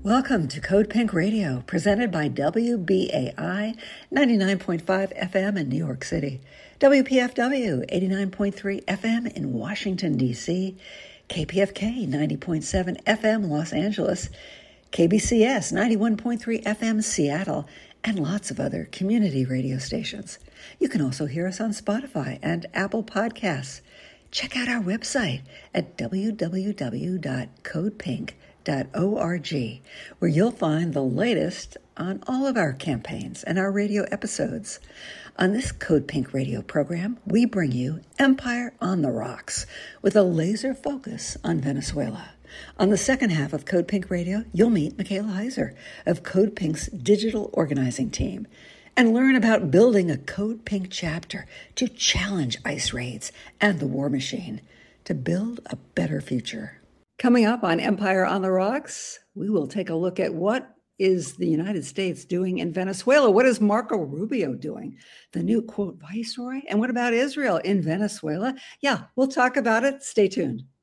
Welcome to Code Pink Radio, presented by WBAI 99.5 FM in New York City, WPFW 89.3 FM in Washington, D.C., KPFK 90.7 FM Los Angeles, KBCS 91.3 FM Seattle, and lots of other community radio stations. You can also hear us on Spotify and Apple Podcasts. Check out our website at www.codepink.org, where you'll find the latest on all of our campaigns and our radio episodes. On this Code Pink radio program, we bring you Empire on the Rocks with a laser focus on Venezuela. On the second half of Code Pink Radio, you'll meet Michaela Heiser of Code Pink's digital organizing team and learn about building a Code Pink chapter to challenge ICE raids and the war machine to build a better future. Coming up on Empire on the Rocks, we will take a look at what is the United States doing in Venezuela? What is Marco Rubio doing? The new, quote, viceroy? And what about Israel in Venezuela? Yeah, we'll talk about it. Stay tuned.